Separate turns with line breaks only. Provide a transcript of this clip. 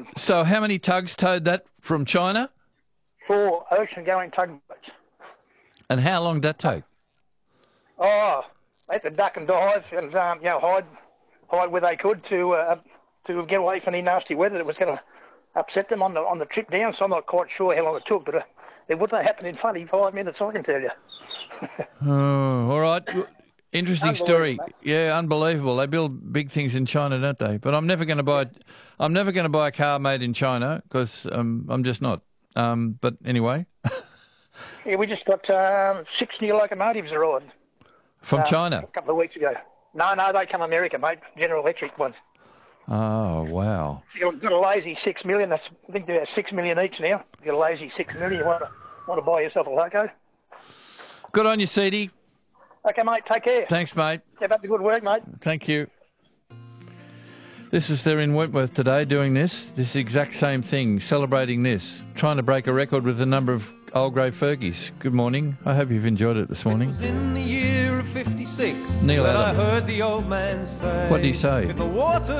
them.
So how many tugs towed that from China?
4 ocean-going tugboats.
And how long did that take?
Oh, they had to duck and dive and hide where they could to get away from any nasty weather that was going to upset them on the trip down. So I'm not quite sure how long it took, but it wouldn't have happened in 25 minutes, I can tell you.
Oh, all right. Interesting story.
Mate.
Yeah, unbelievable. They build big things in China, don't they? But I'm never going to buy. I'm never going to buy a car made in China because I'm just not. But anyway.
Yeah, we just got 6 new locomotives arrived.
From China?
A couple of weeks ago. No, they come America, mate. General Electric ones.
Oh, wow.
So you've got a lazy 6 million. I think they're 6 million each now. You've got a lazy 6 million. You want to buy yourself a loco?
Good on you, Seedy.
Okay, mate. Take care.
Thanks, mate.
Keep up the good work, mate.
Thank you. They're in Wentworth today doing this exact same thing, celebrating this, trying to break a record with the number of old grey Fergies. Good morning. I hope you've enjoyed it this morning.
It was in the year of 56
Neil
that
Adam.
I heard the old man say,
What did he say?
if the water